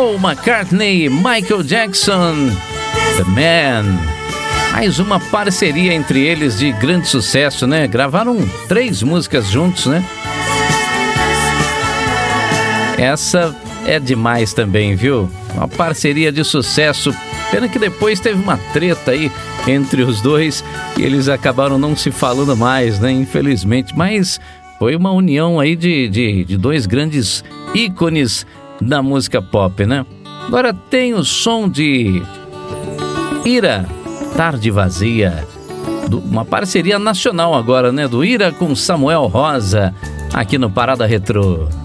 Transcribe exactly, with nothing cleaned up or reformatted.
Paul McCartney, Michael Jackson, The Man. Mais uma parceria entre eles de grande sucesso, né? Gravaram três músicas juntos, né? Essa é demais também, viu? Uma parceria de sucesso. Pena que depois teve uma treta aí entre os dois e eles acabaram não se falando mais, né? Infelizmente. Mas foi uma união aí de, de, de dois grandes ícones da música pop, né? Agora tem o som de Ira, Tarde Vazia. Do, uma parceria nacional agora, né? Do Ira com Samuel Rosa, aqui no Parada Retrô.